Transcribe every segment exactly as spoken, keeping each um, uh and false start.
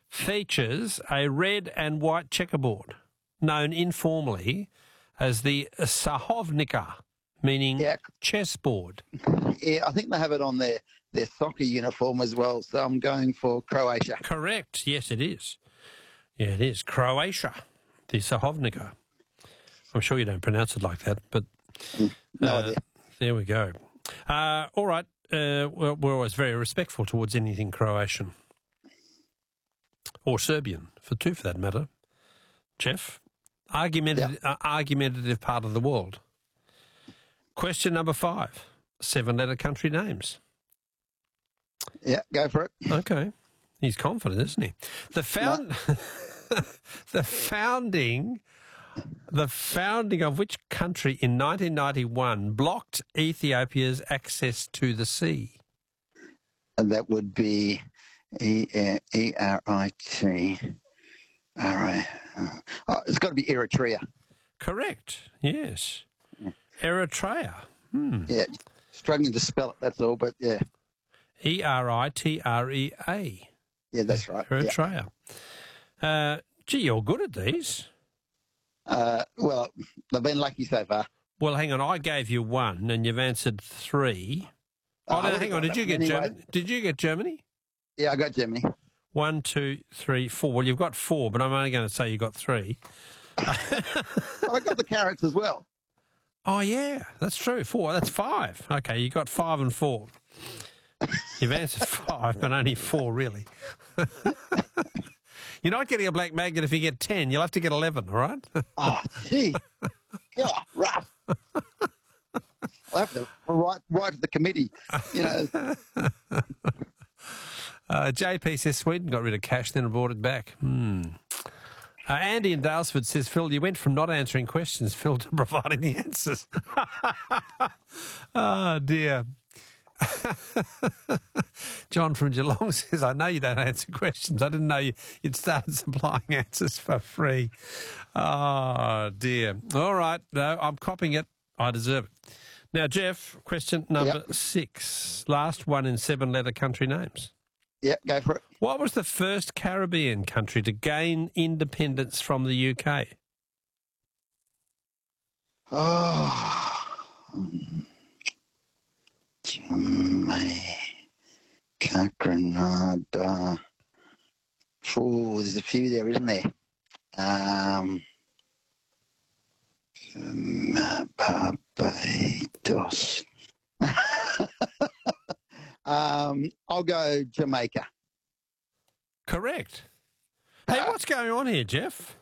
features a red and white checkerboard, known informally as the Sahovnica, meaning Yeah. chessboard? Yeah, I think they have it on their, their soccer uniform as well, so I'm going for Croatia. Correct. Yes, it is. Yeah, it is. Croatia, the Sahovnica. I'm sure you don't pronounce it like that, but No uh, idea. there we go. Uh, all right. Uh, we're, we're always very respectful towards anything Croatian. Or Serbian, for two for that matter. Jeff, argumentative, uh, argumentative part of the world. Question number five, seven-letter country names. Yeah, go for it. Okay. He's confident, isn't he? The found, the founding, the founding of which country in nineteen ninety-one blocked Ethiopia's access to the sea? And that would be E R I T R I. Oh, it's got to be Eritrea. Correct. Yes. Eritrea. Hmm. Yeah, struggling to spell it, that's all, but yeah. E R I T R E A. Yeah, that's right. Yeah. Eritrea. Uh, gee, you're good at these. Uh, well, they've been lucky so far. Well, hang on. I gave you one, and you've answered three. Oh, Oh, no, I hang on. would've Did you got get that anyway. Germany? Did you get Germany? Yeah, I got Germany. One, two, three, four. Well, you've got four, but I'm only going to say you got three. Well, I got the carrots as well. Oh, yeah, that's true. Four. That's five. Okay, you got five and four. You've answered five, but only four, really. You're not getting a black magnet if you get ten. You'll have to get eleven, all right? Oh, gee. Yeah, rough. I'll have to write, write to the committee, you know. Uh, J P says Sweden got rid of cash, then brought it back. Hmm. Uh, Andy in Dalesford says, Phil, you went from not answering questions, Phil, to providing the answers. Oh, dear. John from Geelong says, I know you don't answer questions. I didn't know you, you'd started supplying answers for free. Oh, dear. All right. No, I'm copying it. I deserve it. Now, Jeff, question number Yep. six. Last one in seven-letter country names. Yeah, go for it. What was the first Caribbean country to gain independence from the U K? Oh. Jamaica, Grenada. Oh, there's a few there, isn't there? Um, Barbados. um, I'll go Jamaica. Correct. Hey, what's going on here, Jeff?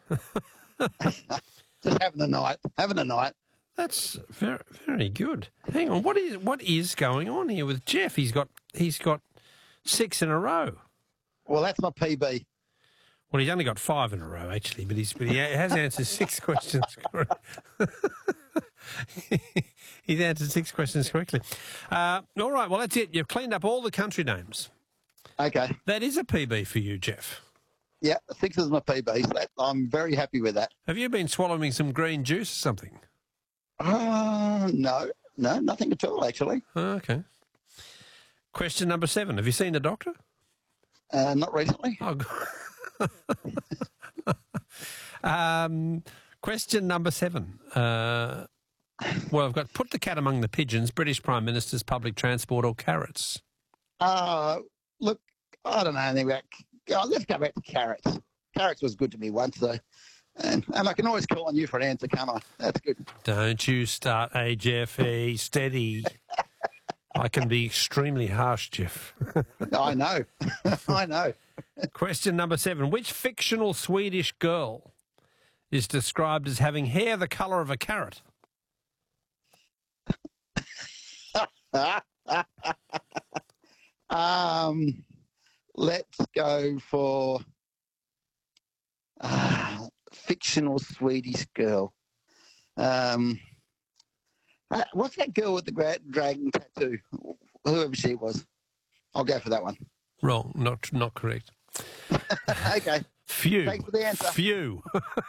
Just having a night. Having a night. That's very, very good. Hang on, what is what is going on here with Jeff? He's got he's got six in a row. Well, that's my P B. Well, he's only got five in a row actually, but he's but he has answered six questions correct. He's answered six questions correctly. Uh, all right, well that's it. You've cleaned up all the country names. Okay. That is a P B for you, Jeff. Yeah, six is my P B. So that, I'm very happy with that. Have you been swallowing some green juice or something? Uh, no, no, nothing at all, actually. Oh, okay. Question number seven. Have you seen the doctor? Uh, not recently. Oh, God. um, question number seven. Uh, well, I've got put the cat among the pigeons, British Prime Minister's public transport or carrots. Uh, look, I don't know anything about... Oh, let's go back to carrots. Carrots was good to me once, so... And, and I can always call on you for an answer, can't I? That's good. Don't you start, H F E. Steady. I can be extremely harsh, Jeff. I know. I know. Question number seven. Which fictional Swedish girl is described as having hair the colour of a carrot? um, let's go for uh, fictional Swedish girl. Um, uh, what's that girl with the gra- dragon tattoo? Whoever she was. I'll go for that one. Wrong. Not not correct. Okay. Few. Thanks for the answer. Few.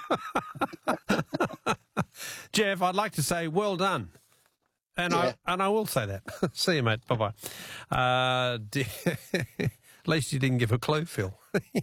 Jeff, I'd like to say well done. And Yeah. I and I will say that. See you, mate. Bye-bye. Uh, d- at least you didn't give a clue, Phil.